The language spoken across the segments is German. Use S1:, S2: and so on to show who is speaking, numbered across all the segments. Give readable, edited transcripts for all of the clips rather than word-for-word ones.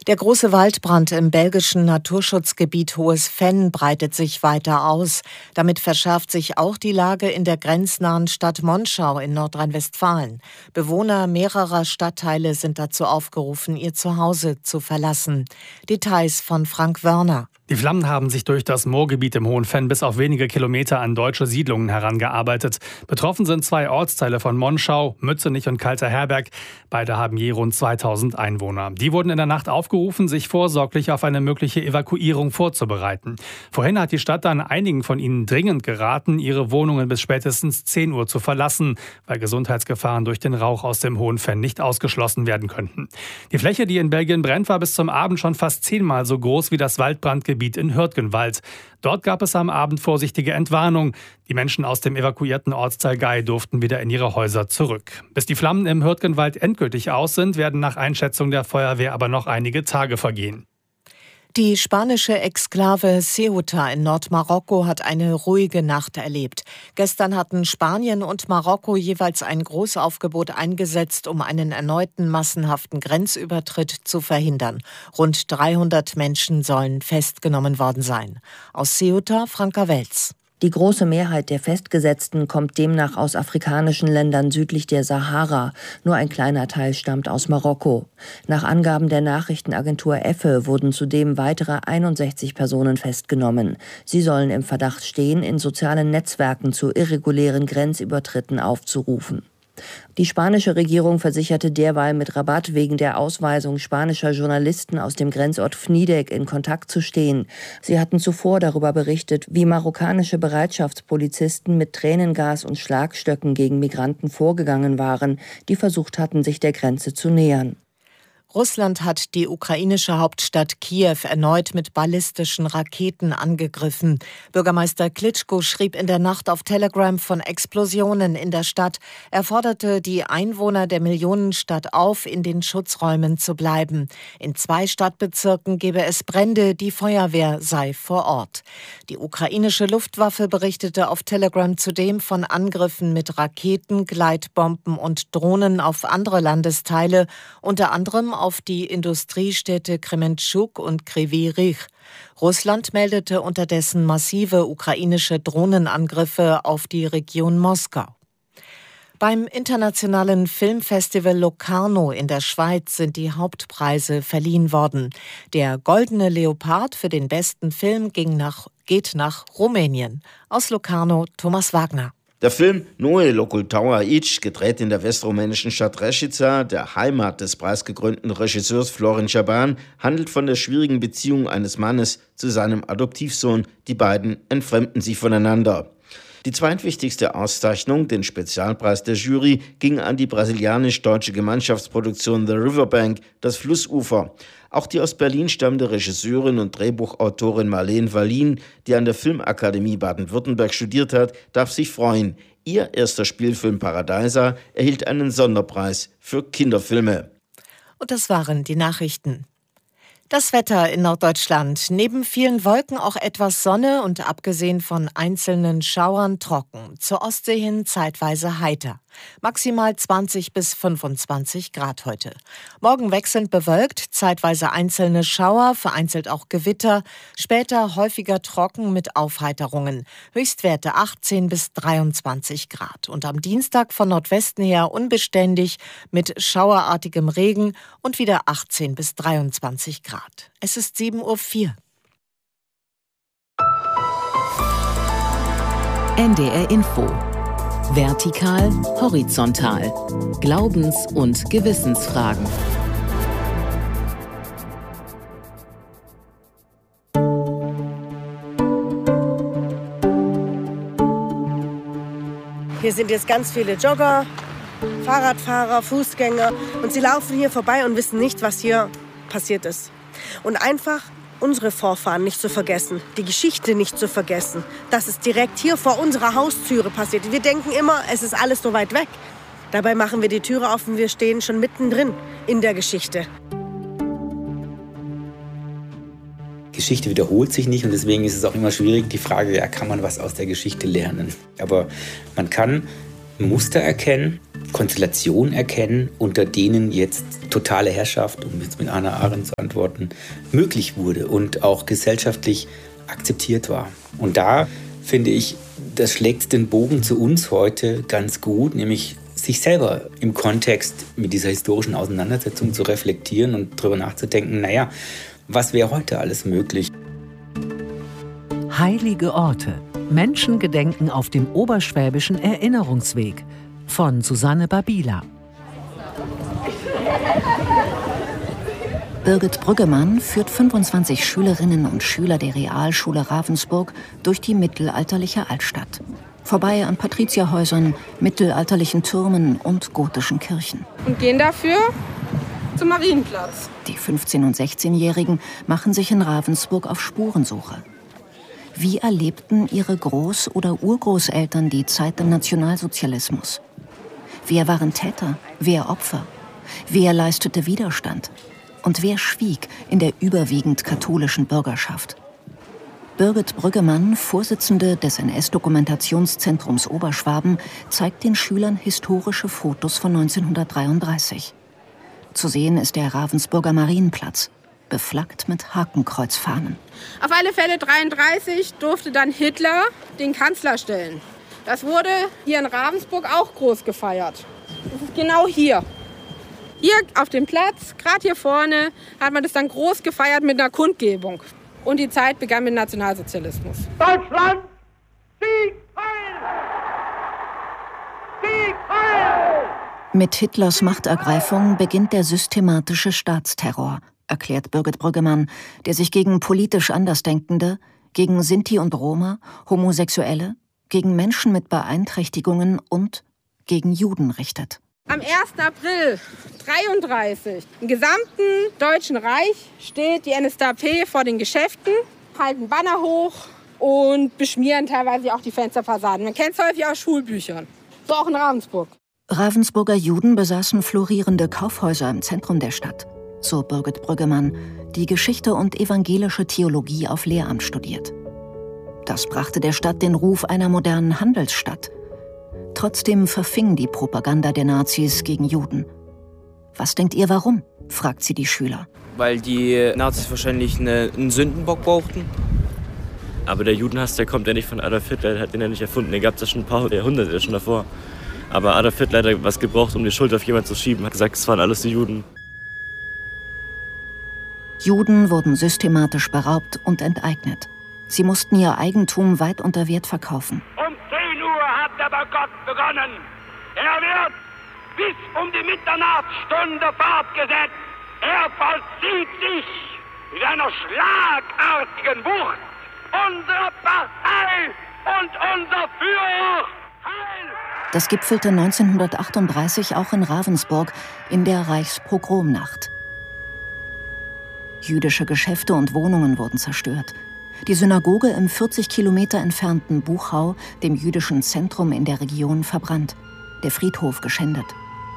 S1: Der große Waldbrand im belgischen Naturschutzgebiet Hohes Venn breitet sich weiter aus. Damit verschärft sich auch die Lage in der grenznahen Stadt Monschau in Nordrhein-Westfalen. Bewohner mehrerer Stadtteile sind dazu aufgerufen, ihr Zuhause zu verlassen. Details von Frank Wörner.
S2: Die Flammen haben sich durch das Moorgebiet im Hohen Venn bis auf wenige Kilometer an deutsche Siedlungen herangearbeitet. Betroffen sind 2 Ortsteile von Monschau, Mützenich und Kalter-Herberg. Beide haben je rund 2000 Einwohner. Die wurden in der Nacht aufgerufen, sich vorsorglich auf eine mögliche Evakuierung vorzubereiten. Vorhin hat die Stadt dann einigen von ihnen dringend geraten, ihre Wohnungen bis spätestens 10 Uhr zu verlassen, weil Gesundheitsgefahren durch den Rauch aus dem Hohen Venn nicht ausgeschlossen werden könnten. Die Fläche, die in Belgien brennt, war bis zum Abend schon fast 10-mal so groß wie das Waldbrandgebiet in Hürtgenwald. Dort gab es am Abend vorsichtige Entwarnung. Die Menschen aus dem evakuierten Ortsteil Gei durften wieder in ihre Häuser zurück. Bis die Flammen im Hürtgenwald endgültig aus sind, werden nach Einschätzung der Feuerwehr aber noch einige Tage vergehen.
S1: Die spanische Exklave Ceuta in Nordmarokko hat eine ruhige Nacht erlebt. Gestern hatten Spanien und Marokko jeweils ein Großaufgebot eingesetzt, um einen erneuten massenhaften Grenzübertritt zu verhindern. Rund 300 Menschen sollen festgenommen worden sein. Aus Ceuta, Franka Welz.
S3: Die große Mehrheit der Festgesetzten kommt demnach aus afrikanischen Ländern südlich der Sahara. Nur ein kleiner Teil stammt aus Marokko. Nach Angaben der Nachrichtenagentur EFE wurden zudem weitere 61 Personen festgenommen. Sie sollen im Verdacht stehen, in sozialen Netzwerken zu irregulären Grenzübertritten aufzurufen. Die spanische Regierung versicherte derweil mit Rabat wegen der Ausweisung spanischer Journalisten aus dem Grenzort Fnidek in Kontakt zu stehen. Sie hatten zuvor darüber berichtet, wie marokkanische Bereitschaftspolizisten mit Tränengas und Schlagstöcken gegen Migranten vorgegangen waren, die versucht hatten, sich der Grenze zu nähern.
S1: Russland hat die ukrainische Hauptstadt Kiew erneut mit ballistischen Raketen angegriffen. Bürgermeister Klitschko schrieb in der Nacht auf Telegram von Explosionen in der Stadt. Er forderte die Einwohner der Millionenstadt auf, in den Schutzräumen zu bleiben. In 2 Stadtbezirken gebe es Brände, die Feuerwehr sei vor Ort. Die ukrainische Luftwaffe berichtete auf Telegram zudem von Angriffen mit Raketen, Gleitbomben und Drohnen auf andere Landesteile, unter anderem auf die Industriestädte Krementschuk und Kryvyi Rih. Russland meldete unterdessen massive ukrainische Drohnenangriffe auf die Region Moskau. Beim internationalen Filmfestival Locarno in der Schweiz sind die Hauptpreise verliehen worden. Der Goldene Leopard für den besten Film geht nach Rumänien. Aus Locarno, Thomas Wagner.
S4: Der Film Noe locultau aici, gedreht in der westrumänischen Stadt Reșița, der Heimat des preisgekrönten Regisseurs Florin Șaban, handelt von der schwierigen Beziehung eines Mannes zu seinem Adoptivsohn. Die beiden entfremden sich voneinander. Die zweitwichtigste Auszeichnung, den Spezialpreis der Jury, ging an die brasilianisch-deutsche Gemeinschaftsproduktion The Riverbank, das Flussufer. Auch die aus Berlin stammende Regisseurin und Drehbuchautorin Marleen Wallin, die an der Filmakademie Baden-Württemberg studiert hat, darf sich freuen. Ihr erster Spielfilm Paradeiser erhielt einen Sonderpreis für Kinderfilme.
S1: Und das waren die Nachrichten. Das Wetter in Norddeutschland. Neben vielen Wolken auch etwas Sonne und abgesehen von einzelnen Schauern trocken. Zur Ostsee hin zeitweise heiter. Maximal 20 bis 25 Grad heute. Morgen wechselnd bewölkt, zeitweise einzelne Schauer, vereinzelt auch Gewitter. Später häufiger trocken mit Aufheiterungen. Höchstwerte 18 bis 23 Grad. Und am Dienstag von Nordwesten her unbeständig mit schauerartigem Regen und wieder 18 bis 23 Grad. Es ist 7:04 Uhr.
S5: NDR Info. Vertikal, horizontal. Glaubens- und Gewissensfragen.
S6: Hier sind jetzt ganz viele Jogger, Fahrradfahrer, Fußgänger und sie laufen hier vorbei und wissen nicht, was hier passiert ist. Und einfach unsere Vorfahren nicht zu vergessen, die Geschichte nicht zu vergessen, dass es direkt hier vor unserer Haustüre passiert. Wir denken immer, es ist alles so weit weg. Dabei machen wir die Türe auf und wir stehen schon mittendrin in der Geschichte.
S7: Geschichte wiederholt sich nicht und deswegen ist es auch immer schwierig, die Frage, ja, kann man was aus der Geschichte lernen? Aber man kann Muster erkennen, Konstellationen erkennen, unter denen jetzt totale Herrschaft, um jetzt mit Hannah Arendt zu antworten, möglich wurde und auch gesellschaftlich akzeptiert war. Und da finde ich, das schlägt den Bogen zu uns heute ganz gut, nämlich sich selber im Kontext mit dieser historischen Auseinandersetzung zu reflektieren und darüber nachzudenken, naja, was wäre heute alles möglich?
S8: Heilige Orte. Menschengedenken auf dem Oberschwäbischen Erinnerungsweg von Susanne Babila.
S9: Birgit Brüggemann führt 25 Schülerinnen und Schüler der Realschule Ravensburg durch die mittelalterliche Altstadt. Vorbei an Patrizierhäusern, mittelalterlichen Türmen und gotischen Kirchen.
S10: Und gehen dafür zum Marienplatz.
S9: Die 15- und 16-Jährigen machen sich in Ravensburg auf Spurensuche. Wie erlebten ihre Groß- oder Urgroßeltern die Zeit im Nationalsozialismus? Wer waren Täter? Wer Opfer? Wer leistete Widerstand? Und wer schwieg in der überwiegend katholischen Bürgerschaft? Birgit Brüggemann, Vorsitzende des NS-Dokumentationszentrums Oberschwaben, zeigt den Schülern historische Fotos von 1933. Zu sehen ist der Ravensburger Marienplatz, beflaggt mit Hakenkreuzfahnen.
S10: Auf alle Fälle 1933 durfte dann Hitler den Kanzler stellen. Das wurde hier in Ravensburg auch groß gefeiert. Das ist genau hier. Hier auf dem Platz, gerade hier vorne, hat man das dann groß gefeiert mit einer Kundgebung. Und die Zeit begann mit dem Nationalsozialismus.
S11: Deutschland, Sieg heil! Sieg heil!
S9: Mit Hitlers Machtergreifung beginnt der systematische Staatsterror, erklärt Birgit Brüggemann, der sich gegen politisch Andersdenkende, gegen Sinti und Roma, Homosexuelle, gegen Menschen mit Beeinträchtigungen und gegen Juden richtet.
S10: Am 1. April 1933 im gesamten Deutschen Reich steht die NSDAP vor den Geschäften, halten Banner hoch und beschmieren teilweise auch die Fensterfassaden. Man kennt es häufig aus Schulbüchern. So auch in Ravensburg.
S9: Ravensburger Juden besaßen florierende Kaufhäuser im Zentrum der Stadt, so Birgit Brüggemann, die Geschichte und evangelische Theologie auf Lehramt studiert. Das brachte der Stadt den Ruf einer modernen Handelsstadt. Trotzdem verfing die Propaganda der Nazis gegen Juden. Was denkt ihr, warum? Fragt sie die Schüler.
S12: Weil die Nazis wahrscheinlich einen Sündenbock brauchten. Aber der Judenhass, der kommt ja nicht von Adolf Hitler, der hat den ja nicht erfunden. Den gab es ja schon ein paar Jahrhunderte schon davor. Aber Adolf Hitler hat was gebraucht, um die Schuld auf jemanden zu schieben. Hat gesagt, es waren alles die Juden.
S9: Juden wurden systematisch beraubt und enteignet. Sie mussten ihr Eigentum weit unter Wert verkaufen.
S11: Um 10 Uhr hat der Boykott begonnen. Er wird bis um die Mitternachtsstunde fortgesetzt. Er vollzieht sich mit einer schlagartigen Wucht. Unsere Partei und unser Führer heil!
S9: Das gipfelte 1938 auch in Ravensburg in der Reichspogromnacht. Jüdische Geschäfte und Wohnungen wurden zerstört. Die Synagoge im 40 Kilometer entfernten Buchau, dem jüdischen Zentrum in der Region, verbrannt. Der Friedhof geschändet.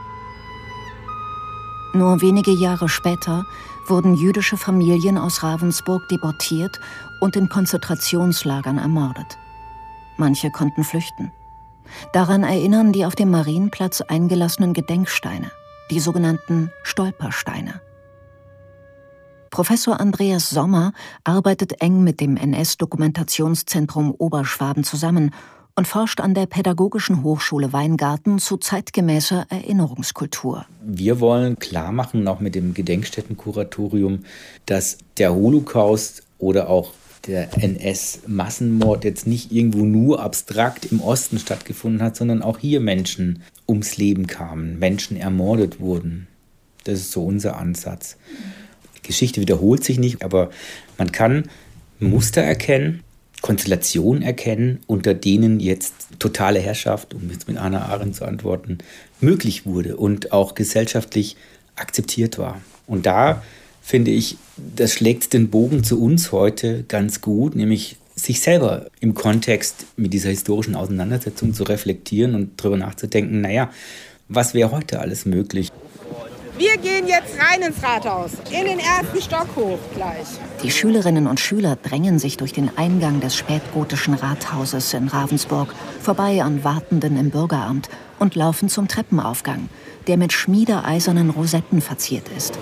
S9: Nur wenige Jahre später wurden jüdische Familien aus Ravensburg deportiert und in Konzentrationslagern ermordet. Manche konnten flüchten. Daran erinnern die auf dem Marienplatz eingelassenen Gedenksteine, die sogenannten Stolpersteine. Professor Andreas Sommer arbeitet eng mit dem NS-Dokumentationszentrum Oberschwaben zusammen und forscht an der Pädagogischen Hochschule Weingarten zu zeitgemäßer Erinnerungskultur.
S7: Wir wollen klar machen, auch mit dem Gedenkstättenkuratorium, dass der Holocaust oder auch der NS-Massenmord jetzt nicht irgendwo nur abstrakt im Osten stattgefunden hat, sondern auch hier Menschen ums Leben kamen, Menschen ermordet wurden. Das ist so unser Ansatz. Die Geschichte wiederholt sich nicht, aber man kann Muster erkennen, Konstellationen erkennen, unter denen jetzt totale Herrschaft, um jetzt mit Hannah Arendt zu antworten, möglich wurde und auch gesellschaftlich akzeptiert war. Und da finde ich, das schlägt den Bogen zu uns heute ganz gut, nämlich sich selber im Kontext mit dieser historischen Auseinandersetzung zu reflektieren und darüber nachzudenken, naja, was wäre heute alles möglich?
S10: Wir gehen jetzt rein ins Rathaus, in den ersten Stock hoch gleich.
S9: Die Schülerinnen und Schüler drängen sich durch den Eingang des spätgotischen Rathauses in Ravensburg, vorbei an Wartenden im Bürgeramt und laufen zum Treppenaufgang, der mit schmiedeeisernen Rosetten verziert ist.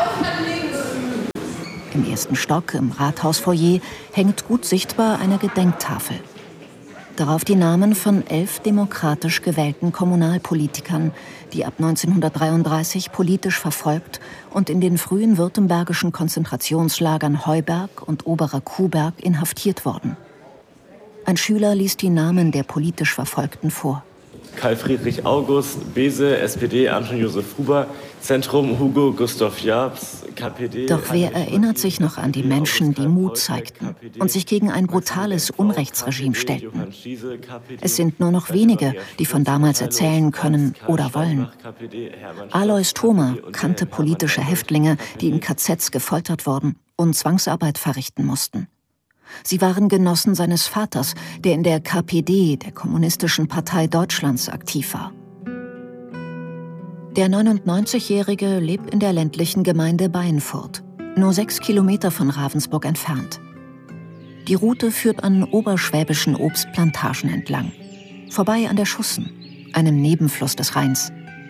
S9: Im ersten Stock, im Rathausfoyer, hängt gut sichtbar eine Gedenktafel. Darauf die Namen von 11 demokratisch gewählten Kommunalpolitikern, die ab 1933 politisch verfolgt und in den frühen württembergischen Konzentrationslagern Heuberg und Oberer Kuhberg inhaftiert wurden. Ein Schüler liest die Namen der politisch Verfolgten vor.
S12: Karl Friedrich August, Bese, SPD, Anton Josef Huber, Zentrum Hugo Gustav Jabs, KPD.
S9: Doch wer erinnert sich noch an die Menschen, die Mut zeigten und sich gegen ein brutales Unrechtsregime stellten? Es sind nur noch wenige, die von damals erzählen können oder wollen. Alois Thoma kannte politische Häftlinge, die in KZs gefoltert wurden und Zwangsarbeit verrichten mussten. Sie waren Genossen seines Vaters, der in der KPD, der Kommunistischen Partei Deutschlands, aktiv war. Der 99-Jährige lebt in der ländlichen Gemeinde Beinfurt, nur 6 Kilometer von Ravensburg entfernt. Die Route führt an oberschwäbischen Obstplantagen entlang, vorbei an der Schussen, einem Nebenfluss des Rheins.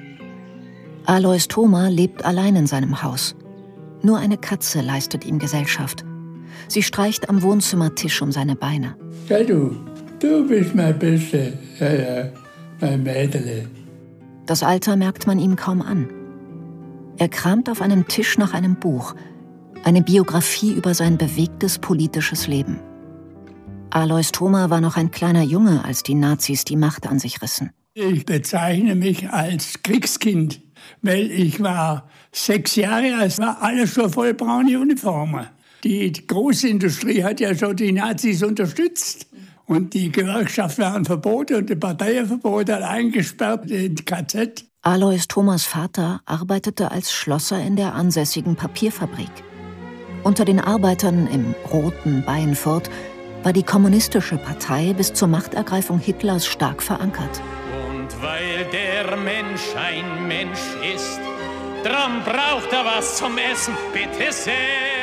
S9: Alois Thoma lebt allein in seinem Haus. Nur eine Katze leistet ihm Gesellschaft. Sie streicht am Wohnzimmertisch um seine Beine.
S13: Ja, du bist mein Beste, mein Mädel.
S9: Das Alter merkt man ihm kaum an. Er kramt auf einem Tisch nach einem Buch, eine Biografie über sein bewegtes politisches Leben. Alois Thoma war noch ein kleiner Junge, als die Nazis die Macht an sich rissen.
S13: Ich bezeichne mich als Kriegskind, weil ich war 6 Jahre alt, war alles schon voll braune Uniformen. Die Großindustrie hat ja schon die Nazis unterstützt. Und die Gewerkschaft waren verboten und die Parteienverbot hat eingesperrt in KZ.
S9: Alois Thomas Vater arbeitete als Schlosser in der ansässigen Papierfabrik. Unter den Arbeitern im roten Beinfurt war die Kommunistische Partei bis zur Machtergreifung Hitlers stark verankert.
S14: Und weil der Mensch ein Mensch ist, drum braucht er was zum Essen, bitte sehr.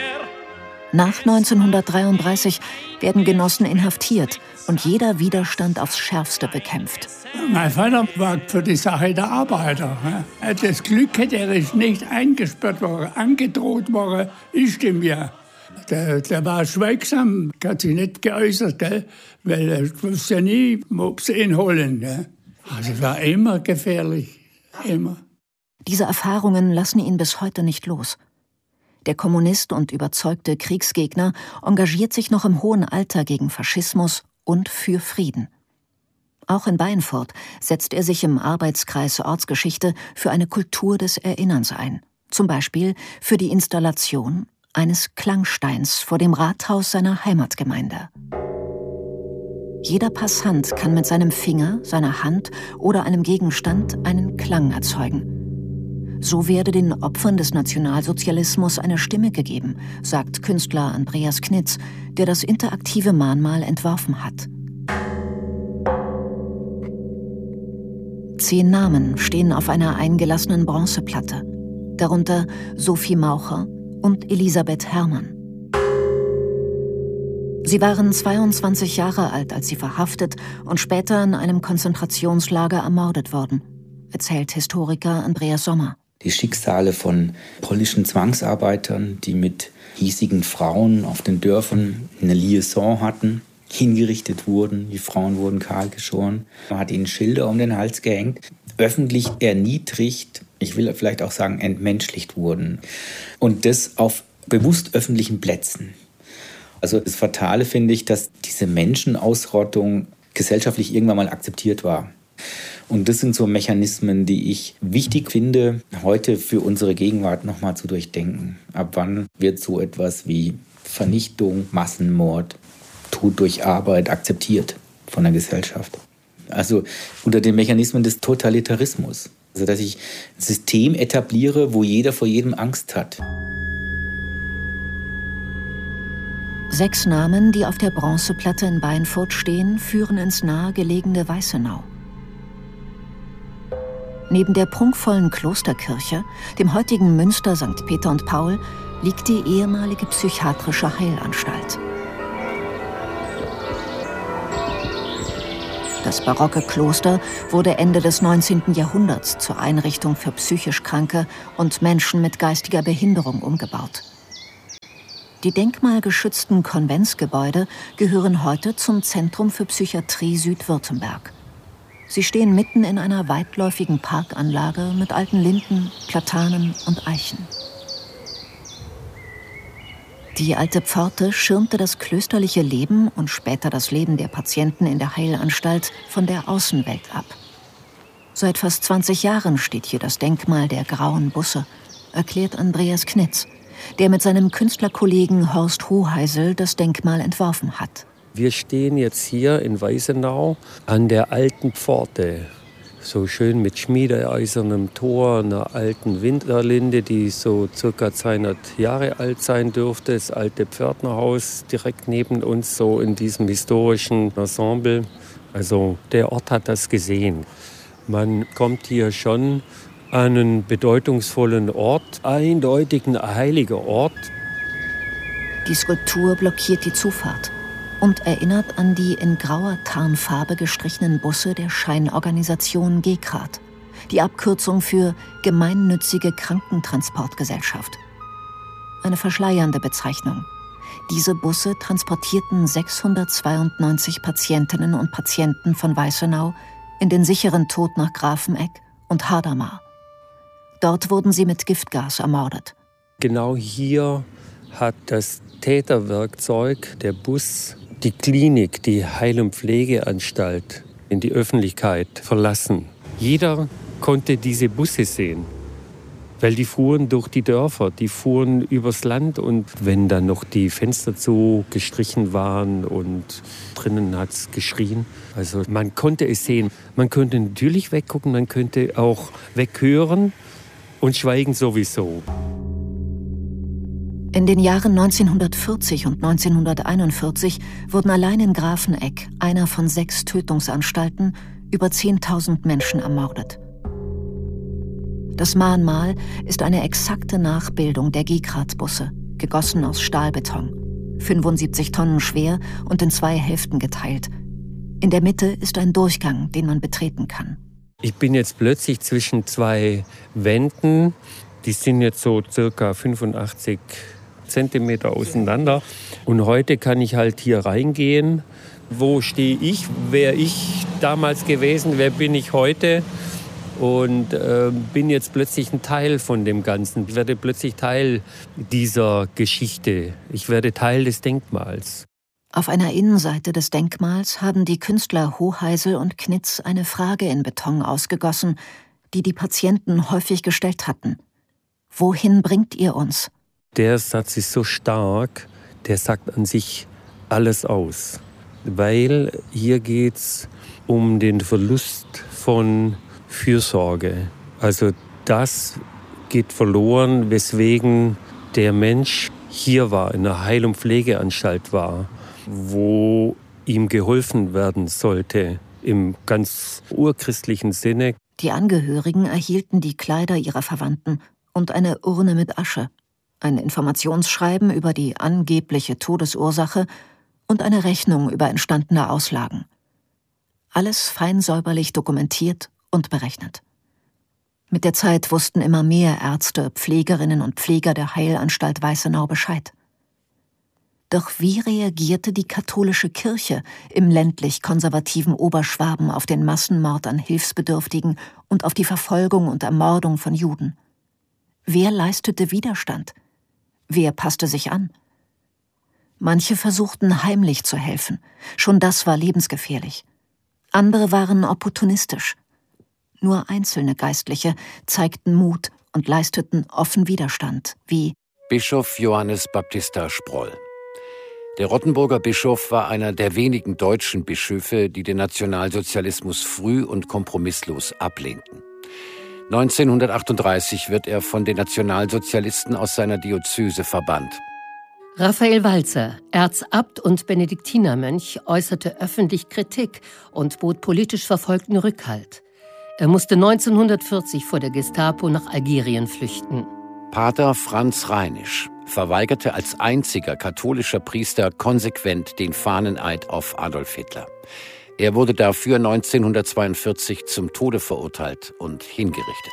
S9: Nach 1933 werden Genossen inhaftiert und jeder Widerstand aufs Schärfste bekämpft.
S13: Mein Vater war für die Sache der Arbeiter. Das Glück hätte er ist nicht eingesperrt worden, angedroht worden, ist ihm ja. Der war schweigsam, hat sich nicht geäußert, gell? Weil er wusste ja nie, ob sie ihn holen. Gell? Also es war immer gefährlich, immer.
S9: Diese Erfahrungen lassen ihn bis heute nicht los. Der Kommunist und überzeugte Kriegsgegner engagiert sich noch im hohen Alter gegen Faschismus und für Frieden. Auch in Beinfurt setzt er sich im Arbeitskreis Ortsgeschichte für eine Kultur des Erinnerns ein. Zum Beispiel für die Installation eines Klangsteins vor dem Rathaus seiner Heimatgemeinde. Jeder Passant kann mit seinem Finger, seiner Hand oder einem Gegenstand einen Klang erzeugen. So werde den Opfern des Nationalsozialismus eine Stimme gegeben, sagt Künstler Andreas Knitz, der das interaktive Mahnmal entworfen hat. 10 Namen stehen auf einer eingelassenen Bronzeplatte, darunter Sophie Maucher und Elisabeth Herrmann. Sie waren 22 Jahre alt, als sie verhaftet und später in einem Konzentrationslager ermordet wurden, erzählt Historiker Andreas Sommer.
S7: Die Schicksale von polnischen Zwangsarbeitern, die mit hiesigen Frauen auf den Dörfern eine Liaison hatten, hingerichtet wurden. Die Frauen wurden kahlgeschoren. Man hat ihnen Schilder um den Hals gehängt, öffentlich erniedrigt, ich will vielleicht auch sagen entmenschlicht wurden. Und das auf bewusst öffentlichen Plätzen. Also das Fatale finde ich, dass diese Menschenausrottung gesellschaftlich irgendwann mal akzeptiert war. Und das sind so Mechanismen, die ich wichtig finde, heute für unsere Gegenwart nochmal zu durchdenken. Ab wann wird so etwas wie Vernichtung, Massenmord, Tod durch Arbeit akzeptiert von der Gesellschaft? Also unter den Mechanismen des Totalitarismus. Also dass ich ein System etabliere, wo jeder vor jedem Angst hat.
S9: 6 Namen, die auf der Bronzeplatte in Beinfurt stehen, führen ins nahegelegene Weißenau. Neben der prunkvollen Klosterkirche, dem heutigen Münster St. Peter und Paul, liegt die ehemalige psychiatrische Heilanstalt. Das barocke Kloster wurde Ende des 19. Jahrhunderts zur Einrichtung für psychisch Kranke und Menschen mit geistiger Behinderung umgebaut. Die denkmalgeschützten Konventsgebäude gehören heute zum Zentrum für Psychiatrie Südwürttemberg. Sie stehen mitten in einer weitläufigen Parkanlage mit alten Linden, Platanen und Eichen. Die alte Pforte schirmte das klösterliche Leben und später das Leben der Patienten in der Heilanstalt von der Außenwelt ab. Seit fast 20 Jahren steht hier das Denkmal der grauen Busse, erklärt Andreas Knitz, der mit seinem Künstlerkollegen Horst Hoheisel das Denkmal entworfen hat.
S15: Wir stehen jetzt hier in Weißenau an der alten Pforte. So schön mit schmiedeeisernem Tor, einer alten Winterlinde, die so circa 200 Jahre alt sein dürfte. Das alte Pförtnerhaus direkt neben uns, so in diesem historischen Ensemble. Also der Ort hat das gesehen. Man kommt hier schon an einen bedeutungsvollen Ort, eindeutig ein heiliger Ort.
S9: Die Skulptur blockiert die Zufahrt und erinnert an die in grauer Tarnfarbe gestrichenen Busse der Scheinorganisation GEKRAT, die Abkürzung für Gemeinnützige Krankentransportgesellschaft. Eine verschleiernde Bezeichnung. Diese Busse transportierten 692 Patientinnen und Patienten von Weißenau in den sicheren Tod nach Grafeneck und Hadamar. Dort wurden sie mit Giftgas ermordet.
S15: Genau hier hat das Täterwerkzeug, der Bus, die Klinik, die Heil- und Pflegeanstalt in die Öffentlichkeit verlassen. Jeder konnte diese Busse sehen, weil die fuhren durch die Dörfer, die fuhren übers Land. Und wenn dann noch die Fenster zu gestrichen waren und drinnen hat es geschrien, also man konnte es sehen. Man könnte natürlich weggucken, man könnte auch weghören und schweigen sowieso.
S9: In den Jahren 1940 und 1941 wurden allein in Grafeneck, einer von 6 Tötungsanstalten, über 10.000 Menschen ermordet. Das Mahnmal ist eine exakte Nachbildung der GEKRAT-Busse, gegossen aus Stahlbeton, 75 Tonnen schwer und in 2 Hälften geteilt. In der Mitte ist ein Durchgang, den man betreten kann.
S15: Ich bin jetzt plötzlich zwischen 2 Wänden, die sind jetzt so circa 85 Zentimeter auseinander. Und heute kann ich halt hier reingehen. Wo stehe ich? Wäre ich damals gewesen? Wer bin ich heute? Und bin jetzt plötzlich ein Teil von dem Ganzen. Ich werde plötzlich Teil dieser Geschichte. Ich werde Teil des Denkmals.
S9: Auf einer Innenseite des Denkmals haben die Künstler Hoheisel und Knitz eine Frage in Beton ausgegossen, die die Patienten häufig gestellt hatten. Wohin bringt ihr uns?
S15: Der Satz ist so stark, der sagt an sich alles aus. Weil hier geht es um den Verlust von Fürsorge. Also das geht verloren, weswegen der Mensch hier war, in einer Heil- und Pflegeanstalt war, wo ihm geholfen werden sollte, im ganz urchristlichen Sinne.
S9: Die Angehörigen erhielten die Kleider ihrer Verwandten und eine Urne mit Asche, ein Informationsschreiben über die angebliche Todesursache und eine Rechnung über entstandene Auslagen. Alles fein säuberlich dokumentiert und berechnet. Mit der Zeit wussten immer mehr Ärzte, Pflegerinnen und Pfleger der Heilanstalt Weißenau Bescheid. Doch wie reagierte die katholische Kirche im ländlich-konservativen Oberschwaben auf den Massenmord an Hilfsbedürftigen und auf die Verfolgung und Ermordung von Juden? Wer leistete Widerstand? Wer passte sich an? Manche versuchten heimlich zu helfen. Schon das war lebensgefährlich. Andere waren opportunistisch. Nur einzelne Geistliche zeigten Mut und leisteten offen Widerstand, wie
S16: Bischof Johannes Baptista Sproll. Der Rottenburger Bischof war einer der wenigen deutschen Bischöfe, die den Nationalsozialismus früh und kompromisslos ablehnten. 1938 wird er von den Nationalsozialisten aus seiner Diözese verbannt.
S17: Raphael Walzer, Erzabt und Benediktinermönch, äußerte öffentlich Kritik und bot politisch Verfolgten Rückhalt. Er musste 1940 vor der Gestapo nach Algerien flüchten.
S16: Pater Franz Reinisch verweigerte als einziger katholischer Priester konsequent den Fahneneid auf Adolf Hitler. Er wurde dafür 1942 zum Tode verurteilt und hingerichtet.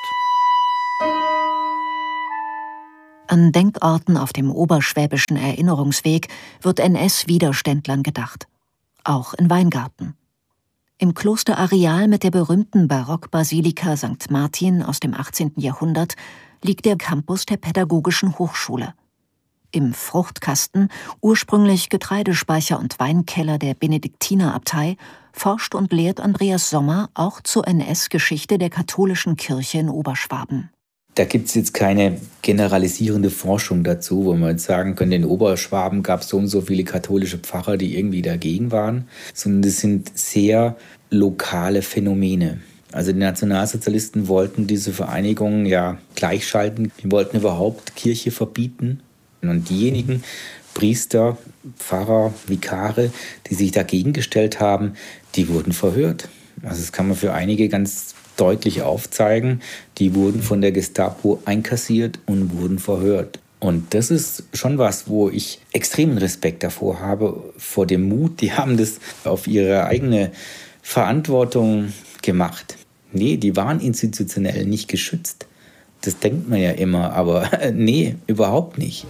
S9: An Denkorten auf dem oberschwäbischen Erinnerungsweg wird NS-Widerständlern gedacht. Auch in Weingarten. Im Klosterareal mit der berühmten Barockbasilika St. Martin aus dem 18. Jahrhundert liegt der Campus der Pädagogischen Hochschule. Im Fruchtkasten, ursprünglich Getreidespeicher und Weinkeller der Benediktinerabtei, forscht und lehrt Andreas Sommer auch zur NS-Geschichte der katholischen Kirche in Oberschwaben.
S7: Da gibt es jetzt keine generalisierende Forschung dazu, wo man jetzt sagen könnte, in Oberschwaben gab es so und so viele katholische Pfarrer, die irgendwie dagegen waren, sondern das sind sehr lokale Phänomene. Also die Nationalsozialisten wollten diese Vereinigungen ja gleichschalten, die wollten überhaupt Kirche verbieten. Und diejenigen Priester, Pfarrer, Vikare, die sich dagegen gestellt haben, die wurden verhört. Also das kann man für einige ganz deutlich aufzeigen. Die wurden von der Gestapo einkassiert und wurden verhört. Und das ist schon was, wo ich extremen Respekt davor habe, vor dem Mut. Die haben das auf ihre eigene Verantwortung gemacht. Nee, die waren institutionell nicht geschützt. Das denkt man ja immer, aber nee, überhaupt nicht.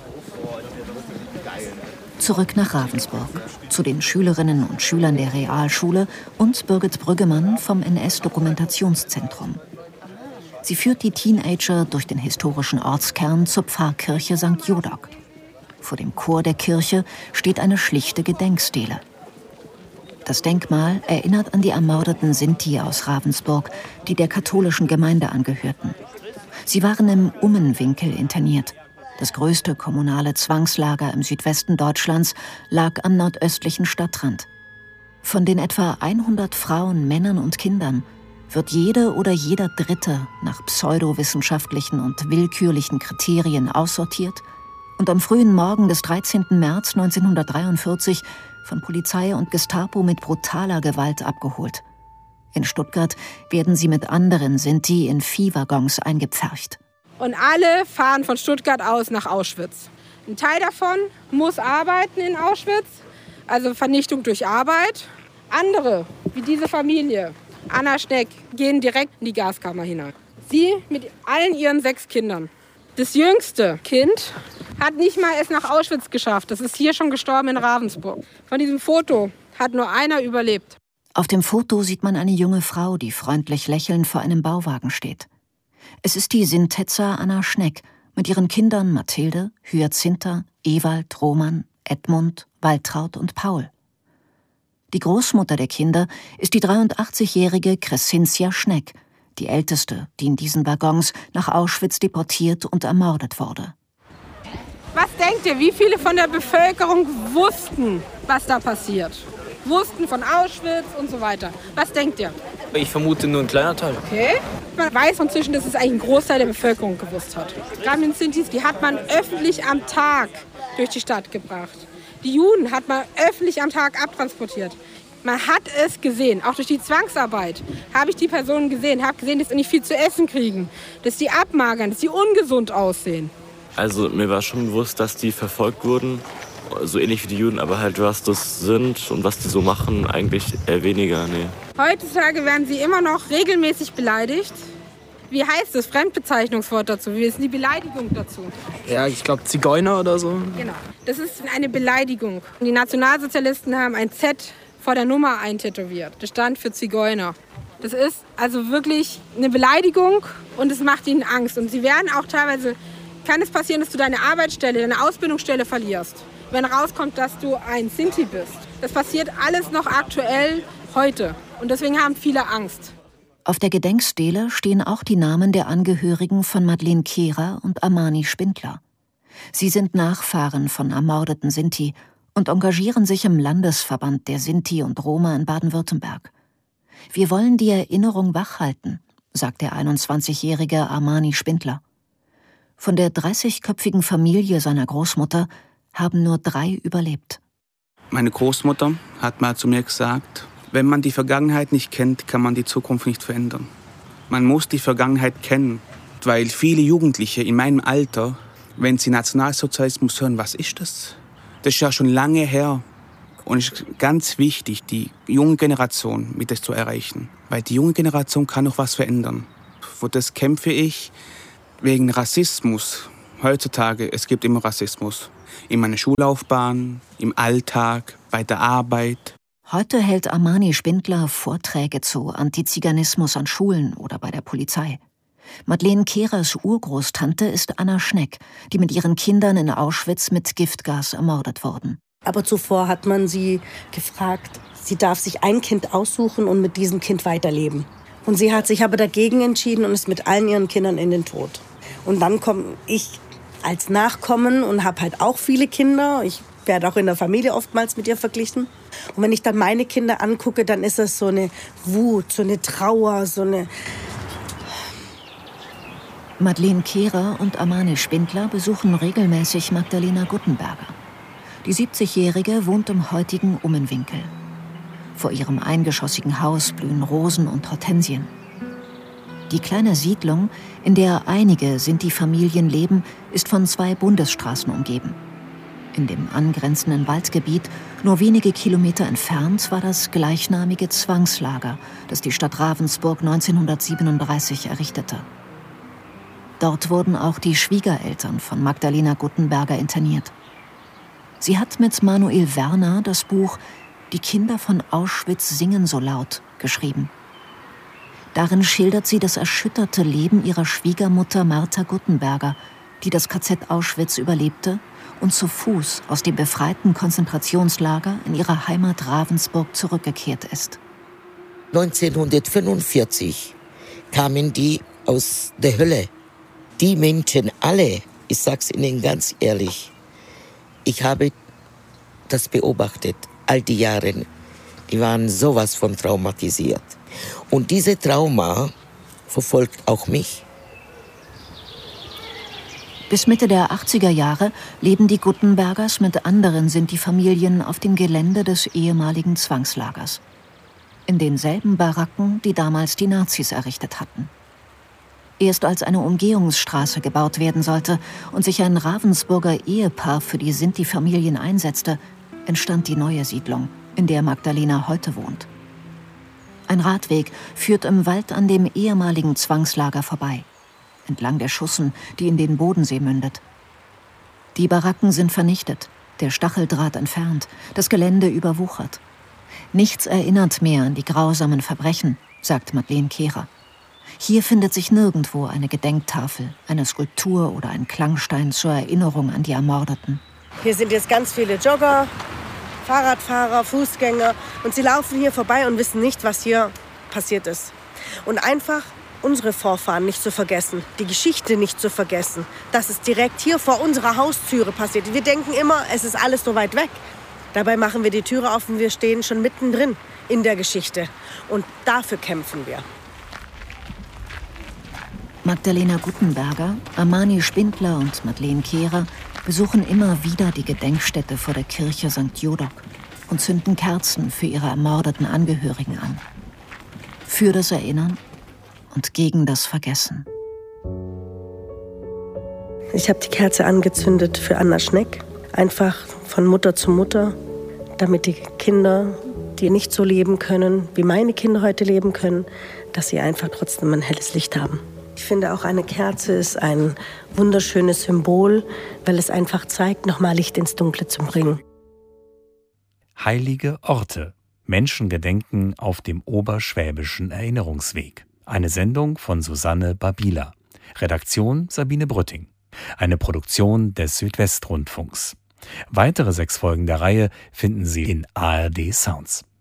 S9: Zurück nach Ravensburg, zu den Schülerinnen und Schülern der Realschule und Birgit Brüggemann vom NS-Dokumentationszentrum. Sie führt die Teenager durch den historischen Ortskern zur Pfarrkirche St. Jodok. Vor dem Chor der Kirche steht eine schlichte Gedenkstele. Das Denkmal erinnert an die ermordeten Sinti aus Ravensburg, die der katholischen Gemeinde angehörten. Sie waren im Ummenwinkel interniert. Das größte kommunale Zwangslager im Südwesten Deutschlands lag am nordöstlichen Stadtrand. Von den etwa 100 Frauen, Männern und Kindern wird jede oder jeder Dritte nach pseudowissenschaftlichen und willkürlichen Kriterien aussortiert und am frühen Morgen des 13. März 1943 von Polizei und Gestapo mit brutaler Gewalt abgeholt. In Stuttgart werden sie mit anderen Sinti in Viehwaggons eingepfercht.
S10: Und alle fahren von Stuttgart aus nach Auschwitz. Ein Teil davon muss arbeiten in Auschwitz, also Vernichtung durch Arbeit. Andere, wie diese Familie, Anna Schneck, gehen direkt in die Gaskammer hinein. Sie mit allen ihren 6 Kindern. Das jüngste Kind hat nicht mal es nach Auschwitz geschafft. Das ist hier schon gestorben in Ravensburg. Von diesem Foto hat nur einer überlebt.
S9: Auf dem Foto sieht man eine junge Frau, die freundlich lächelnd vor einem Bauwagen steht. Es ist die Sintetza Anna Schneck mit ihren Kindern Mathilde, Hyazintha, Ewald, Roman, Edmund, Waltraud und Paul. Die Großmutter der Kinder ist die 83-jährige Crescentia Schneck, die älteste, die in diesen Waggons nach Auschwitz deportiert und ermordet wurde.
S10: Was denkt ihr, wie viele von der Bevölkerung wussten, was da passiert? Wussten von Auschwitz und so weiter. Was denkt ihr?
S12: Ich vermute nur ein kleiner Teil.
S10: Okay. Man weiß inzwischen, dass es eigentlich ein Großteil der Bevölkerung gewusst hat. Gerade den Sintis, die hat man öffentlich am Tag durch die Stadt gebracht. Die Juden hat man öffentlich am Tag abtransportiert. Man hat es gesehen, auch durch die Zwangsarbeit habe ich die Personen gesehen, habe gesehen, dass sie nicht viel zu essen kriegen, dass sie abmagern, dass sie ungesund aussehen.
S12: Also mir war schon bewusst, dass die verfolgt wurden, so ähnlich wie die Juden, aber halt was das sind und was die so machen, eigentlich eher weniger, nee.
S10: Heutzutage werden sie immer noch regelmäßig beleidigt. Wie heißt das Fremdbezeichnungswort dazu? Wie ist die Beleidigung dazu?
S18: Ja, ich glaube Zigeuner oder so.
S10: Genau, das ist eine Beleidigung. Die Nationalsozialisten haben ein Z vor der Nummer eintätowiert. Das stand für Zigeuner. Das ist also wirklich eine Beleidigung und es macht ihnen Angst. Und sie werden auch teilweise, kann es passieren, dass du deine Arbeitsstelle, deine Ausbildungsstelle verlierst, wenn rauskommt, dass du ein Sinti bist. Das passiert alles noch aktuell heute und deswegen haben viele Angst.
S9: Auf der Gedenkstele stehen auch die Namen der Angehörigen von Madeleine Kehrer und Amani Spindler. Sie sind Nachfahren von ermordeten Sinti und engagieren sich im Landesverband der Sinti und Roma in Baden-Württemberg. Wir wollen die Erinnerung wachhalten, sagt der 21-jährige Amani Spindler. Von der 30-köpfigen Familie seiner Großmutter haben nur 3 überlebt.
S18: Meine Großmutter hat mal zu mir gesagt, wenn man die Vergangenheit nicht kennt, kann man die Zukunft nicht verändern. Man muss die Vergangenheit kennen, weil viele Jugendliche in meinem Alter, wenn sie Nationalsozialismus hören, was ist das? Das ist ja schon lange her. Und es ist ganz wichtig, die junge Generation mit das zu erreichen. Weil die junge Generation kann noch was verändern. Für das kämpfe ich wegen Rassismus. Heutzutage, es gibt immer Rassismus. In meiner Schullaufbahn, im Alltag, bei der Arbeit.
S9: Heute hält Amani Spindler Vorträge zu Antiziganismus an Schulen oder bei der Polizei. Madeleine Kehrers Urgroßtante ist Anna Schneck, die mit ihren Kindern in Auschwitz mit Giftgas ermordet wurden.
S6: Aber zuvor hat man sie gefragt, sie darf sich ein Kind aussuchen und mit diesem Kind weiterleben. Und sie hat sich aber dagegen entschieden und ist mit allen ihren Kindern in den Tod. Und dann komme ich als Nachkommen und habe halt auch viele Kinder. Ich werde auch in der Familie oftmals mit ihr verglichen. Und wenn ich dann meine Kinder angucke, dann ist das so eine Wut, so eine Trauer, so eine...
S9: Madeleine Kehrer und Amani Spindler besuchen regelmäßig Magdalena Guttenberger. Die 70-Jährige wohnt im heutigen Ummenwinkel. Vor ihrem eingeschossigen Haus blühen Rosen und Hortensien. Die kleine Siedlung, in der einige Sinti-Familien leben, ist von 2 Bundesstraßen umgeben. In dem angrenzenden Waldgebiet, nur wenige Kilometer entfernt, war das gleichnamige Zwangslager, das die Stadt Ravensburg 1937 errichtete. Dort wurden auch die Schwiegereltern von Magdalena Guttenberger interniert. Sie hat mit Manuel Werner das Buch »Die Kinder von Auschwitz singen so laut« geschrieben. Darin schildert sie das erschütterte Leben ihrer Schwiegermutter Martha Guttenberger, die das KZ Auschwitz überlebte und zu Fuß aus dem befreiten Konzentrationslager in ihre Heimat Ravensburg zurückgekehrt ist.
S19: 1945 kamen die aus der Hölle. Die Menschen alle, ich sag's Ihnen ganz ehrlich, ich habe das beobachtet, all die Jahre, die waren sowas von traumatisiert. Und diese Trauma verfolgt auch mich.
S9: Bis Mitte der 80er Jahre leben die Guttenbergers mit anderen Sinti-Familien auf dem Gelände des ehemaligen Zwangslagers. In denselben Baracken, die damals die Nazis errichtet hatten. Erst als eine Umgehungsstraße gebaut werden sollte und sich ein Ravensburger Ehepaar für die Sinti-Familien einsetzte, entstand die neue Siedlung, in der Magdalena heute wohnt. Ein Radweg führt im Wald an dem ehemaligen Zwangslager vorbei, entlang der Schussen, die in den Bodensee mündet. Die Baracken sind vernichtet, der Stacheldraht entfernt, das Gelände überwuchert. Nichts erinnert mehr an die grausamen Verbrechen, sagt Madeleine Kehrer. Hier findet sich nirgendwo eine Gedenktafel, eine Skulptur oder ein Klangstein zur Erinnerung an die Ermordeten.
S6: Hier sind jetzt ganz viele Jogger, Fahrradfahrer, Fußgänger und sie laufen hier vorbei und wissen nicht, was hier passiert ist. Und einfach unsere Vorfahren nicht zu vergessen, die Geschichte nicht zu vergessen, dass es direkt hier vor unserer Haustüre passiert. Wir denken immer, es ist alles so weit weg. Dabei machen wir die Türe auf und wir stehen schon mittendrin in der Geschichte. Und dafür kämpfen wir.
S9: Magdalena Guttenberger, Amani Spindler und Madeleine Kehrer besuchen immer wieder die Gedenkstätte vor der Kirche St. Jodok und zünden Kerzen für ihre ermordeten Angehörigen an. Für das Erinnern und gegen das Vergessen.
S6: Ich habe die Kerze angezündet für Anna Schneck, einfach von Mutter zu Mutter, damit die Kinder, die nicht so leben können, wie meine Kinder heute leben können, dass sie einfach trotzdem ein helles Licht haben. Ich finde auch, eine Kerze ist ein wunderschönes Symbol, weil es einfach zeigt, nochmal Licht ins Dunkle zu bringen.
S20: Heilige Orte. Menschengedenken auf dem Oberschwäbischen Erinnerungsweg. Eine Sendung von Susanne Babila. Redaktion Sabine Brütting. Eine Produktion des Südwestrundfunks. Weitere 6 Folgen der Reihe finden Sie in ARD Sounds.